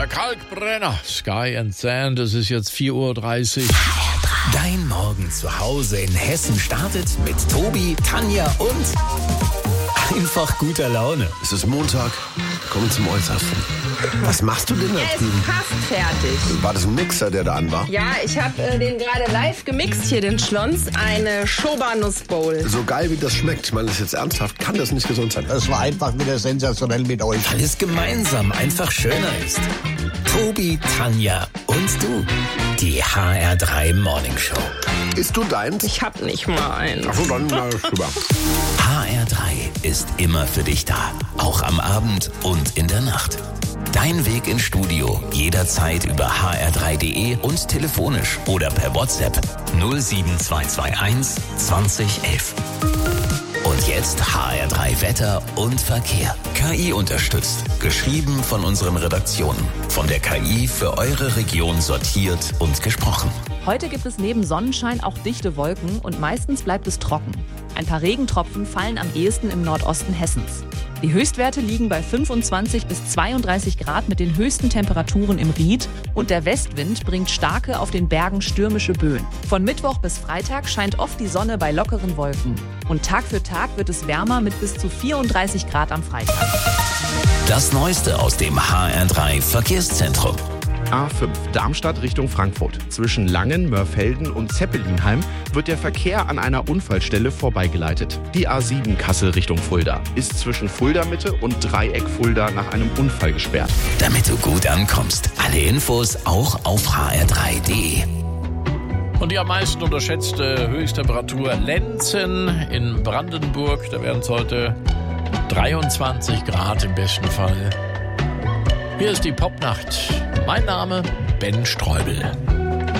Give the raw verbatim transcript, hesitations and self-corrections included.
Der Kalkbrenner, Sky and Sand, es ist jetzt vier Uhr dreißig. Dein Morgen zu Hause in Hessen startet mit Tobi, Tanja und einfach guter Laune. Es ist Montag, kommen zum Äußersten. Was machst du denn da Er ist drüben? fast fertig. War das ein Mixer, der da an war? Ja, ich habe äh, den gerade live gemixt hier, den Schlons. Eine Schoba-Nussbowl. So geil wie das schmeckt, ich meine das jetzt ernsthaft, kann das nicht gesund sein. Es war einfach wieder sensationell mit euch. Weil es gemeinsam einfach schöner ist. Tobi, Tanja und du. Die H R drei Morning Show. Isst du deins? Ich hab nicht mal einen. Ach so, dann na, super. H R drei ist immer für dich da. Auch am Abend und in der Nacht. Dein Weg ins Studio jederzeit über h r drei punkt d e und telefonisch oder per WhatsApp null sieben zwei zwei eins zwanzig elf. Und jetzt H R drei Wetter und Verkehr. K I unterstützt. Geschrieben von unseren Redaktionen. Von der K I für eure Region sortiert und gesprochen. Heute gibt es neben Sonnenschein auch dichte Wolken und meistens bleibt es trocken. Ein paar Regentropfen fallen am ehesten im Nordosten Hessens. Die Höchstwerte liegen bei fünfundzwanzig bis zweiunddreißig Grad mit den höchsten Temperaturen im Ried und der Westwind bringt starke, auf den Bergen stürmische Böen. Von Mittwoch bis Freitag scheint oft die Sonne bei lockeren Wolken. Und Tag für Tag wird es wärmer mit bis zu vierunddreißig Grad am Freitag. Das Neueste aus dem H R drei Verkehrszentrum. A fünf Darmstadt Richtung Frankfurt. Zwischen Langen, Mörfelden und Zeppelinheim wird der Verkehr an einer Unfallstelle vorbeigeleitet. Die A sieben Kassel Richtung Fulda ist zwischen Fulda Mitte und Dreieck Fulda nach einem Unfall gesperrt. Damit du gut ankommst. Alle Infos auch auf h r drei punkt d e. Und die am meisten unterschätzte Höchsttemperatur Lenzen in Brandenburg. Da werden es heute dreiundzwanzig Grad im besten Fall. Hier ist die Popnacht. Mein Name Ben Streubel.